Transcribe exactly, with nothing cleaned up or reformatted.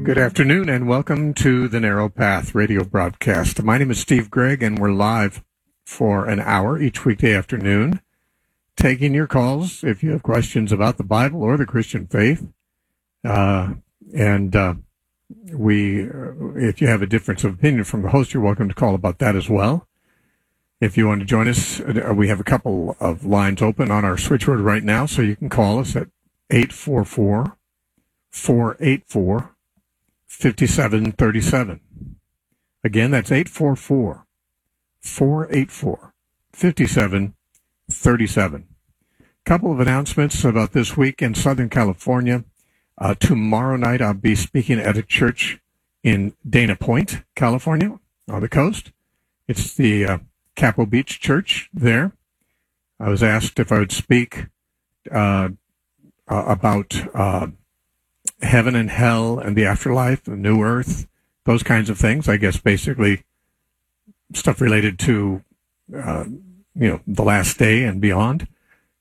Good afternoon and welcome to the Narrow Path radio broadcast. My name is Steve Gregg and we're live for an hour each weekday afternoon, taking your calls if you have questions about the Bible or the Christian faith. Uh, and uh, we, if you have a difference of opinion from the host, you're welcome to call about that as well. If you want to join us, we have a couple of lines open on our switchboard right now, so you can call us at eight four four, four eight four, five seven three seven. Again, that's eight four four, four eight four, five seven three seven. Couple of announcements about this week in Southern California. Uh, tomorrow night, I'll be speaking at a church in Dana Point, California, on the coast. It's the uh, Capo Beach Church there. I was asked if I would speak uh, uh, about uh, heaven and hell and the afterlife, the new earth, those kinds of things. I guess basically stuff related to, uh, you know, the last day and beyond.